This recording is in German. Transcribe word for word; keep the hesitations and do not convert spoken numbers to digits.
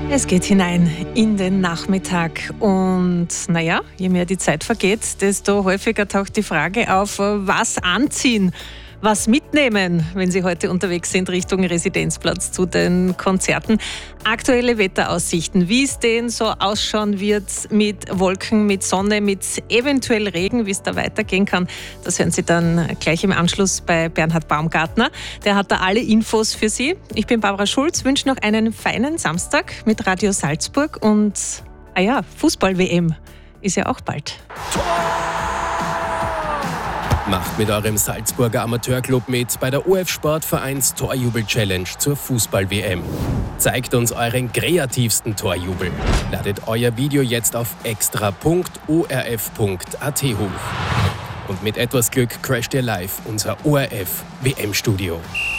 Es geht hinein in den Nachmittag und naja, je mehr die Zeit vergeht, desto häufiger taucht die Frage auf, was anziehen, was mitnehmen, wenn Sie heute unterwegs sind Richtung Residenzplatz zu den Konzerten. Aktuelle Wetteraussichten, wie es denn so ausschauen wird mit Wolken, mit Sonne, mit eventuell Regen, wie es da weitergehen kann, das hören Sie dann gleich im Anschluss bei Bernhard Baumgartner. Der hat da alle Infos für Sie. Ich bin Barbara Schulz, wünsche noch einen feinen Samstag mit Radio Salzburg und, ah ja, Fußball-W M ist ja auch bald. Macht mit eurem Salzburger Amateurclub mit bei der O F Sportvereins Torjubel-Challenge zur Fußball-W M. Zeigt uns euren kreativsten Torjubel. Ladet euer Video jetzt auf extra punkt o r f punkt a t hoch. Und mit etwas Glück crasht ihr live unser O R F-W M-Studio.